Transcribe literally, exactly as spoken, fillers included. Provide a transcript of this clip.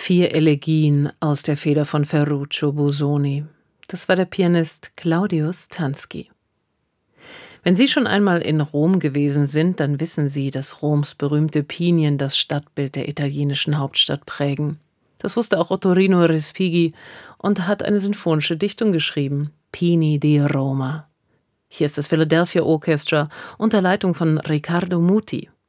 Vier Elegien aus der Feder von Ferruccio Busoni. Das war der Pianist Claudius Tanski. Wenn Sie schon einmal in Rom gewesen sind, dann wissen Sie, dass Roms berühmte Pinien das Stadtbild der italienischen Hauptstadt prägen. Das wusste auch Ottorino Respighi und hat eine sinfonische Dichtung geschrieben, Pini di Roma. Hier ist das Philadelphia Orchestra unter Leitung von Riccardo Muti.